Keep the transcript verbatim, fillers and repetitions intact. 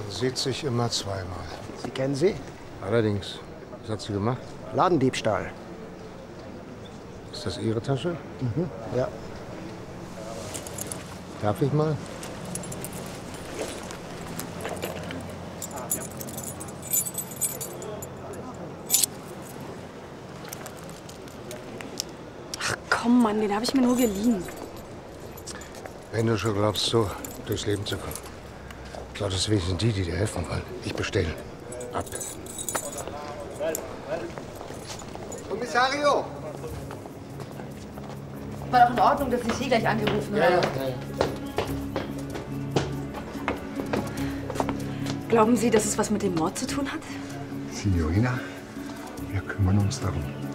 Man sieht sich immer zweimal. Sie kennen sie? Allerdings. Was hat sie gemacht? Ladendiebstahl. Ist das Ihre Tasche? Mhm, ja. Darf ich mal? Ach komm, Mann, den habe ich mir nur geliehen. Wenn du schon glaubst, so durchs Leben zu kommen, glaubt es wenigstens die, die dir helfen wollen. Ich bestelle. Ab. Kommissario! War doch in Ordnung, dass ich Sie gleich angerufen habe. Ja, ja. Glauben Sie, dass es was mit dem Mord zu tun hat? Signorina, wir kümmern uns darum.